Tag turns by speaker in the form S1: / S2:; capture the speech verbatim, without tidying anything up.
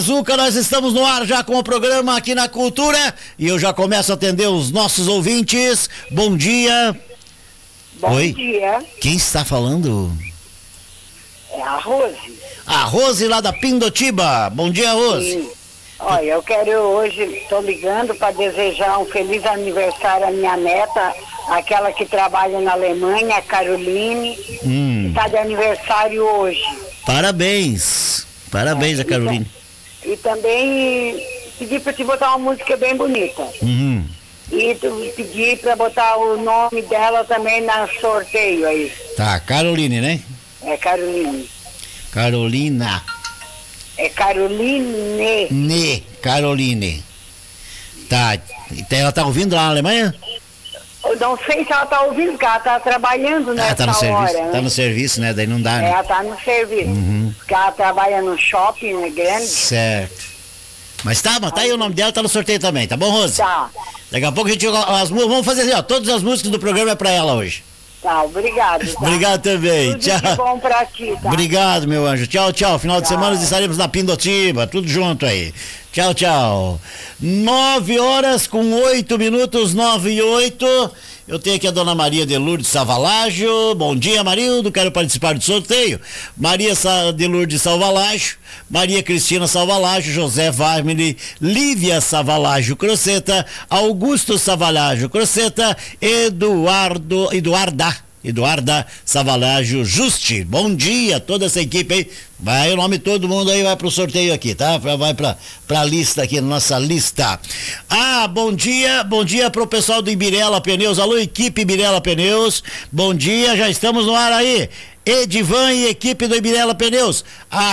S1: Zuca, nós estamos no ar já com o programa aqui na Cultura e eu já começo a atender os nossos ouvintes. Bom dia.
S2: Bom
S1: Oi?
S2: dia.
S1: Quem está falando?
S2: É a Rose.
S1: A Rose lá da Pindotiba. Bom dia, Rose.
S2: Sim. Olha, eu quero hoje, estou ligando para desejar um feliz aniversário à minha neta, aquela que trabalha na Alemanha, a Caroline,
S1: Hum.
S2: que está de aniversário hoje.
S1: Parabéns. Parabéns
S2: É,
S1: a Caroline.
S2: E, também pedir para te botar uma música bem bonita.
S1: Uhum.
S2: E tu pedir para botar o nome dela também na sorteio aí.
S1: Tá, Caroline, né?
S2: É Caroline.
S1: Carolina.
S2: É Caroline.
S1: Ne, Caroline. Tá. Então ela tá ouvindo lá na Alemanha?
S2: Eu não sei se ela está ouvindo, porque ela está trabalhando nessa
S1: Ah, tá no serviço.
S2: hora.
S1: Tá
S2: né?
S1: no serviço, né? Daí não dá, né?
S2: Ela está no serviço.
S1: Uhum.
S2: Porque ela trabalha no shopping, né, grande.
S1: Certo. Mas tá, mas tá aí o nome dela, tá no sorteio também, tá bom, Rose?
S2: Tá,
S1: Daqui a pouco a gente as músicas, vamos fazer assim, ó, todas as músicas do programa é pra ela hoje.
S2: tá, obrigado. Tá?
S1: Obrigado também,
S2: Tudo
S1: tchau.
S2: de bom pra ti, tá?
S1: Obrigado, meu anjo. Tchau, tchau. Final de
S2: Tchau.
S1: semana estaremos na Pindotiba, tudo junto aí. Tchau, tchau. Nove horas com oito minutos, nove e oito. Eu tenho aqui a dona Maria de Lourdes Savalaggio. Bom dia, Marildo. Quero participar do sorteio. Maria Sa- de Lourdes Savalaggio, Maria Cristina Savalaggio, José Varmini, Lívia Savalaggio Croceta, Augusto Savalaggio Croceta, Eduardo, Eduarda. Eduarda Savalaggio Justi. Bom dia a toda essa equipe aí. Vai o nome de todo mundo aí, vai pro sorteio aqui, tá? Vai pra, pra lista aqui, nossa lista. Ah, bom dia, bom dia pro pessoal do Ibirela Pneus. Alô, equipe Ibirela Pneus. Bom dia, já estamos no ar aí. Edivan e equipe do Ibirela Pneus. A